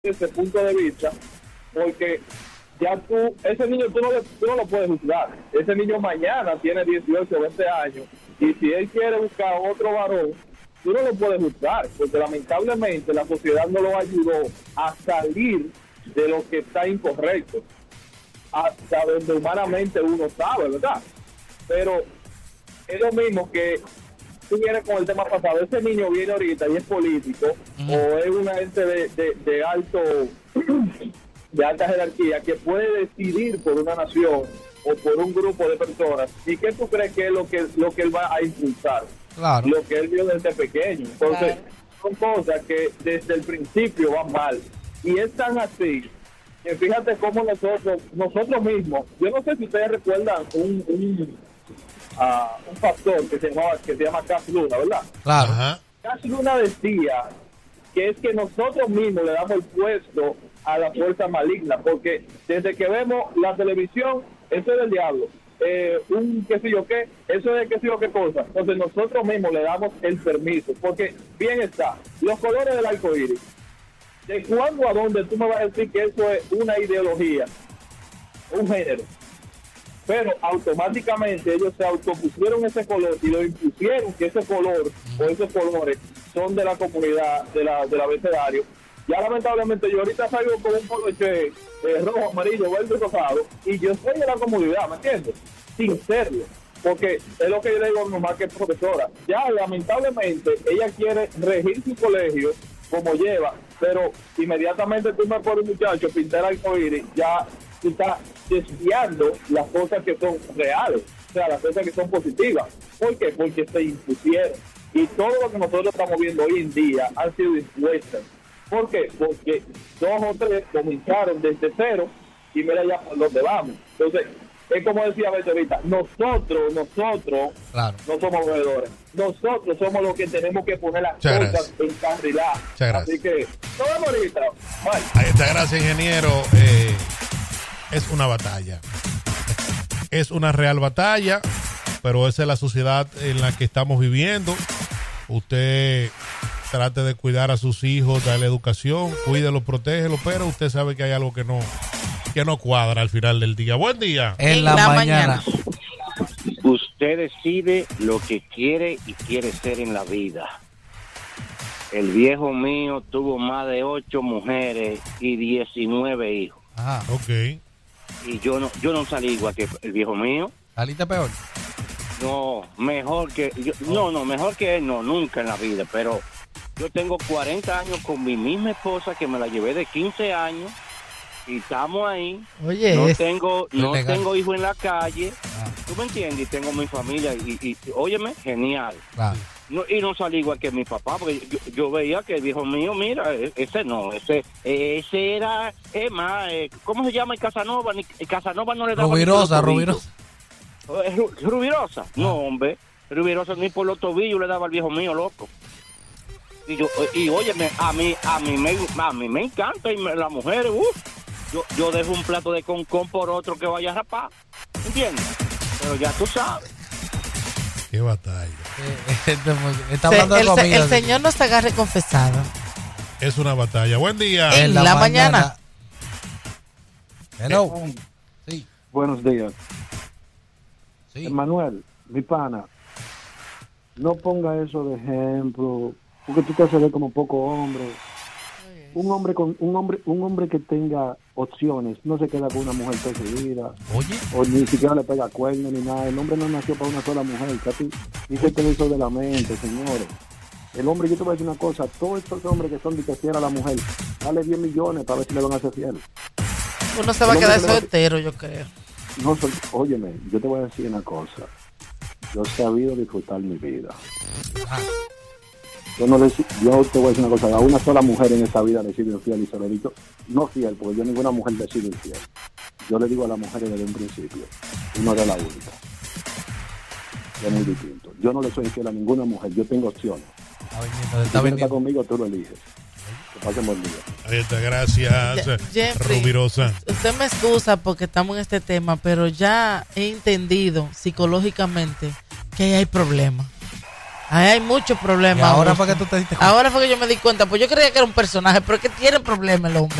desde ese punto de vista, porque ya ese niño tú no lo puedes juzgar. Ese niño mañana tiene 18 o 20 años, y si él quiere buscar otro varón, tú no lo puedes juzgar, porque lamentablemente la sociedad no lo ayudó a salir de lo que está incorrecto, hasta donde humanamente uno sabe, ¿verdad? Pero es lo mismo que tú vienes con el tema pasado. Ese niño viene ahorita y es político, o es una gente de alto de alta jerarquía que puede decidir por una nación o por un grupo de personas. ¿Y qué tú crees que es lo que él va a impulsar? Claro. Lo que él vio desde pequeño. Entonces, son cosas que desde el principio van mal. Y es tan así que fíjate cómo nosotros mismos, yo no sé si ustedes recuerdan un pastor que se llama Cash Luna, ¿verdad? Claro. Ajá. Cash Luna decía que es que nosotros mismos le damos el puesto a la fuerza maligna, porque desde que vemos la televisión, eso es del diablo, un qué sé yo qué, eso es qué sé yo qué cosa. Entonces nosotros mismos le damos el permiso, porque bien está, los colores del arco iris, ¿de cuándo a dónde tú me vas a decir que eso es una ideología, un género? Pero automáticamente ellos se autopusieron ese color y lo impusieron que ese color o esos colores son de la comunidad del abecedario. Ya lamentablemente yo ahorita salgo con un poloche rojo, amarillo, verde y rosado, y yo soy de la comunidad, ¿me entiendes? Sin serlo, porque es lo que yo le digo a mi mamá, que es profesora. Ya lamentablemente ella quiere regir su colegio como lleva, pero inmediatamente tú me pones un muchacho pintar arcoíris, ya tú estás desviando las cosas que son reales, o sea, las cosas que son positivas. ¿Por qué? Porque se impusieron. Y todo lo que nosotros estamos viendo hoy en día han sido impuestas. ¿Por qué? Porque 2 o 3 comenzaron desde cero y mira ya por dónde vamos. Entonces, es como decía Beto ahorita, nosotros Claro. no somos veedores. Nosotros somos los que tenemos que poner las Muchas cosas gracias. encarriladas. Muchas gracias. Así que, nos vemos ahorita. Bye. Ahí está, gracias, ingeniero. Es una batalla. Es una real batalla, pero esa es la sociedad en la que estamos viviendo. Usted trate de cuidar a sus hijos, darle educación, cuídelo, protégelo, pero usted sabe que hay algo que no cuadra al final del día. Buen día. En la mañana. Usted decide lo que quiere y quiere ser en la vida. El viejo mío tuvo más de 8 mujeres y 19 hijos. Ajá. Ok. Y yo no salí igual que el viejo mío. ¿Saliste peor? No, mejor que mejor que él, no, nunca en la vida. Pero yo tengo 40 años con mi misma esposa, que me la llevé de 15 años. Y estamos ahí. Oye, no es tengo legal. hijos en la calle. Ah. ¿Tú me entiendes? Y tengo mi familia. Y óyeme, genial. Claro. No, y no salí igual que mi papá, porque yo veía que el viejo mío, mira, ese era, más, ¿cómo se llama el Casanova? El Casanova no le daba Rubirosa. Rubirosa, no, hombre, Rubirosa ni por los tobillos le daba al viejo mío, loco. Y óyeme, a mí me encanta, y las mujeres, yo dejo un plato de concón por otro que vaya a rapar, ¿entiendes? Pero ya tú sabes. Qué batalla. Está hablando de comida. El señor no se agarre confesado. Es una batalla. Buen día. En la mañana. Hello. Sí. Buenos días. Sí. Manuel, mi pana, no ponga eso de ejemplo, porque tú te haces ver como poco hombre. Un hombre que tenga opciones no se queda con una mujer toda su vida. Oye. O ni siquiera le pega cuerno ni nada. El hombre no nació para una sola mujer. Y se te hizo de la mente, señores. El hombre, yo te voy a decir una cosa, todos estos hombres que son de que fiel a la mujer, dale 10 millones para ver si le van a hacer fiel. Uno se va a quedar soltero, yo creo. No, óyeme, yo te voy a decir una cosa. Yo he sabido disfrutar mi vida. Yo te voy a decir una cosa, a una sola mujer en esta vida le he sido infiel, y se lo digo, no fiel, porque yo ninguna mujer le he sido infiel. Yo le digo a las mujeres desde un principio, tú no eres la única. Es muy distinto. Yo no le soy infiel a ninguna mujer, yo tengo opciones. Si tú estás conmigo, tú lo eliges. Que pasen buen día. Ahí está, gracias, Jeffrey, Rubirosa. usted me excusa porque estamos en este tema, pero ya he entendido psicológicamente que ahí hay problemas. Ay, hay muchos problemas. Y ahora Augusto. fue que tú te diste cuenta. Ahora fue que yo me di cuenta, pues yo creía que era un personaje, pero es que tiene problemas el hombre.